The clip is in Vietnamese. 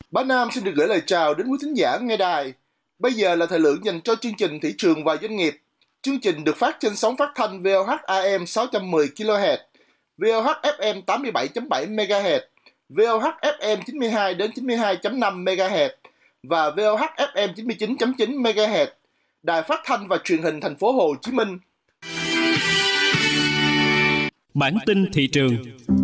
Bá Nam xin được gửi lời chào đến quý thính giả nghe đài. Bây giờ là thời lượng dành cho chương trình thị trường và doanh nghiệp. Chương trình được phát trên sóng phát thanh VOH AM 610 kHz, VOH FM 87.7 MHz, VOH FM 92 đến 92.5 MHz và VOH FM 99.9 MHz. Đài Phát thanh và Truyền hình Thành phố Hồ Chí Minh. Bản tin thị trường.